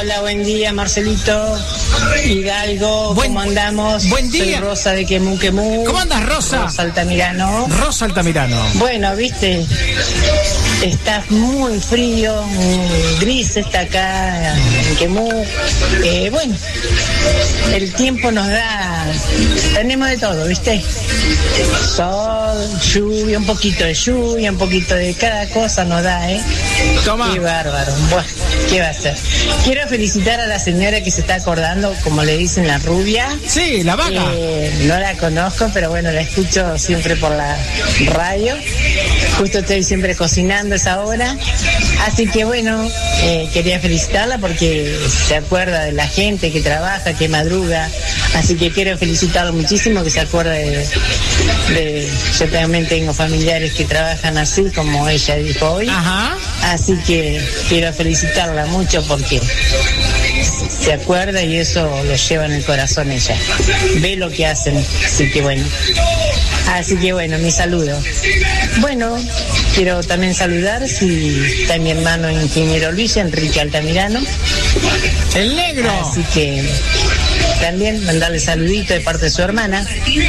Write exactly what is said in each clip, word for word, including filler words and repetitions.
Hola, buen día, Marcelito. Hidalgo, Buen, ¿cómo andamos? Buen día. Soy Rosa de Quemú Quemú. ¿Cómo andas, Rosa? Rosa Altamirano. Rosa Altamirano. Bueno, viste, está muy frío, muy gris está acá en Quemú. Eh, bueno, el tiempo nos da, tenemos de todo, viste. Sol, lluvia, un poquito de lluvia, un poquito de cada cosa nos da, ¿eh? Toma. Qué bárbaro. Bueno, ¿qué va a hacer? Quiero felicitar a la señora que se está acordando, como le dicen, la rubia. Sí, la vaca. Eh, no la conozco, pero bueno, la escucho siempre por la radio. Justo estoy siempre cocinando a esa hora. Así que bueno, eh, quería felicitarla porque se acuerda de la gente que trabaja, que madruga. Así que quiero felicitarla muchísimo, que se acuerda de, de... Yo también tengo familiares que trabajan así, como ella dijo hoy. Ajá. Así que quiero felicitarla mucho porque se acuerda y eso lo lleva en el corazón ella. Ve lo que hacen, así que bueno. Así que bueno, mi saludo. Bueno, quiero también saludar si está mi hermano ingeniero Luis Enrique Altamirano. El negro. Así que también mandarle saludito de parte de su hermana,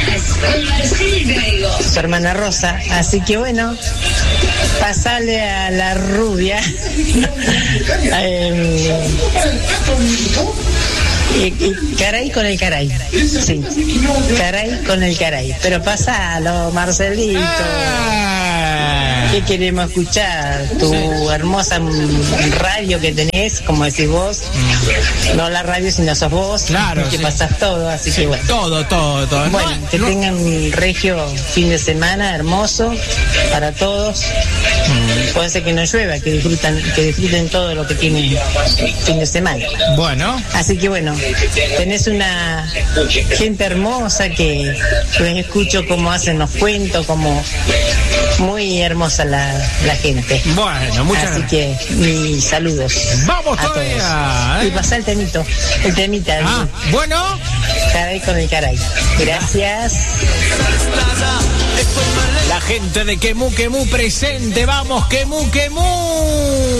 su hermana Rosa. Así que bueno, pasarle a la rubia. eh, y, y caray con el caray. Sí, caray con el caray. Pero pasalo, Marcelito. ¿Qué queremos escuchar? Tu hermosa radio que tenés, como decís vos. No la radio, sino sos vos. Claro, que sí. pasás todo, así que bueno. Todo, todo, todo. Bueno, No, que no. tengan un regio fin de semana hermoso para todos. Mm. Puede ser que no llueva, que disfrutan, que disfruten todo lo que tiene fin de semana. Bueno. Así que bueno, tenés una gente hermosa que les escucho cómo hacen los cuentos, como muy hermosa la, la gente. Bueno, muchas Así gracias. que mis saludos. Vamos a todavía, todos. ¿eh? Y pasá el temito, el temita. Ah, el, bueno. Caray con el caray. Gracias. La gente de Quemú Quemú presente. Vamos, Quemú Quemú.